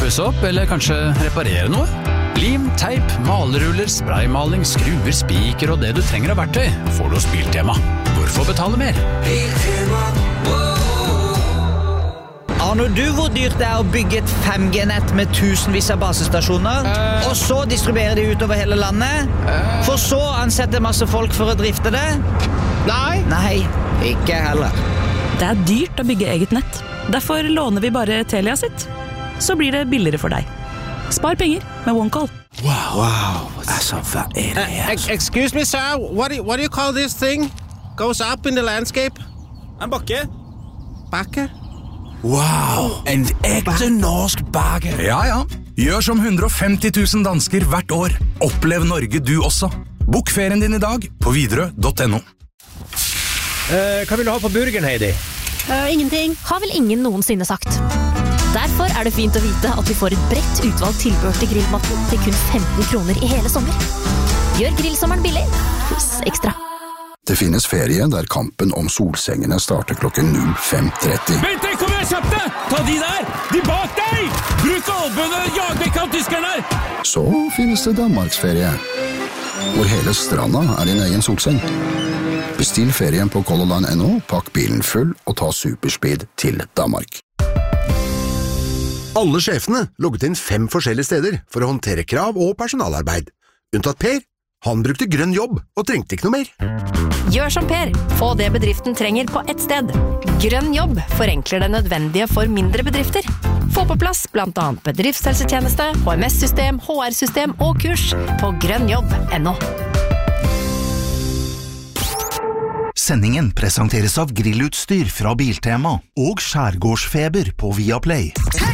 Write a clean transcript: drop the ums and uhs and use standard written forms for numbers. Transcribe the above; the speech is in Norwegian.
pusse opp, eller kanskje reparere noe? Lim, teip, maleruller, spraymaling, skruer, spiker og det du trenger av verktøy får du hos Biltema. Hvorfor betale mer? Arno, du hvor dyrt det å bygge et 5G-nett med tusenvis av basestasjoner, og så distribuere de utover hele landet, for så ansette masse folk for å drifte det? Nei, ikke heller. Det er dyrt å bygge eget nett. Derfor låner vi bare Telia sitt. Så blir det billigere for deg. Spar penger med OneCall. Wow. Altså, hva det? Excuse me, sir. What do you call this thing? Goes up in the landscape? En bakke. Bakke? Wow, en ekte norsk bakke. Ja. Gjør som 150 000 dansker hvert år. Opplev Norge du også. Bok ferien din i dag på Widerøe.no. Hva vil du ha på burgeren, Heidi? Ingenting. Har vel ingen noensinne sagt. Derfor er det fint å vite at vi får et bredt utvalgt tilbehør til grillmatten til kun 15 kroner i hele sommer. Gjør grillsommeren billig hos Ekstra. Det finnes ferie der kampen om solsengene starter klokken 05:30. Vent, kom igjen, kjapt deg! Ta de der! De bak deg! Bruk albønene, jag vekk av tyskerne! Så finnes det Danmarksferie, hvor hele stranda er din egen solseng. Bestill ferien på colorline.no, pakk bilen full og ta superspeed til Danmark. Alle sjefene logget inn 5 forskjellige steder for å håndtere krav og personalarbeid. Unntatt Per. Han brukte grønn jobb og trengte ikke noe mer. Gjør som Per. Få det bedriften trenger på ett sted. Grønn jobb forenkler det nødvendige for mindre bedrifter. Få på plass blant annet bedriftshelsetjeneste, HMS-system, HR-system og kurs på grønnjobb.no. Sendingen presenteres av grillutstyr fra Biltema og skjærgårdsfeber på Viaplay.